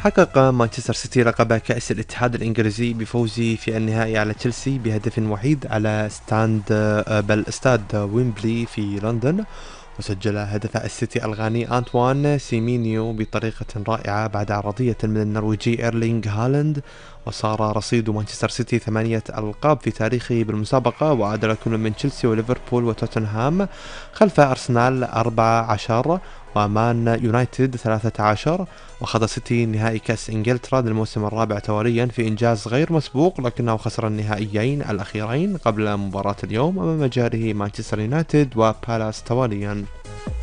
حقق مانشستر سيتي لقب كأس الاتحاد الإنجليزي بفوزه في النهائي على تشيلسي بهدف وحيد على استاد ويمبلي في لندن. وسجل هدف السيتي الغاني أنطوان سيمينيو بطريقة رائعة بعد عرضية من النرويجي إيرلينغ هالاند. وصار رصيد مانشستر سيتي 8 ألقاب في تاريخه بالمسابقة، وعادل كل من تشيلسي وليفربول وتوتنهام، خلف أرسنال 14 ومان يونايتد 13. وخاض سيتي نهائي كأس إنجلترا للموسم الرابع تواليا في إنجاز غير مسبوق، لكنه خسر النهائيين الأخيرين قبل مباراة اليوم أمام جاره مانشستر يونايتد وبالاس تواليا.